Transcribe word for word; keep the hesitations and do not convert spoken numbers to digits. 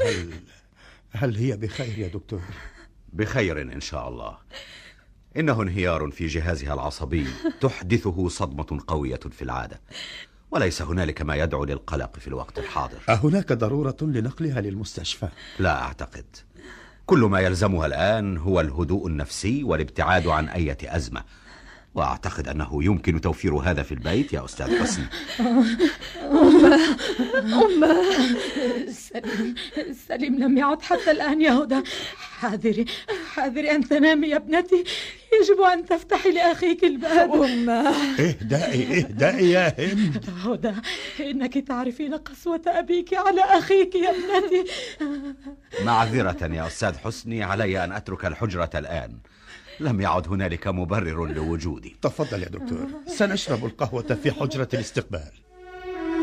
هل هل هي بخير يا دكتور؟ بخير إن شاء الله. إنه انهيار في جهازها العصبي تحدثه صدمة قوية في العادة، وليس هنالك ما يدعو للقلق في الوقت الحاضر. أهناك ضرورة لنقلها للمستشفى؟ لا أعتقد. كل ما يلزمها الآن هو الهدوء النفسي والابتعاد عن أي أزمة، وأعتقد أنه يمكن توفير هذا في البيت يا أستاذ حسني. أمه أمه سليم سليم لم يعد حتى الآن يا هدى. حاذري حاذري أن تنامي يا ابنتي، يجب أن تفتحي لأخيك الباب. أمه اهدئي اهدئي يا هند. هدى، إنك تعرفين قسوة أبيك على أخيك يا ابنتي. معذرة يا أستاذ حسني، علي أن أترك الحجرة الآن، لم يعد هنالك مبرر لوجودي. تفضل يا دكتور، سنشرب القهوة في حجرة الاستقبال.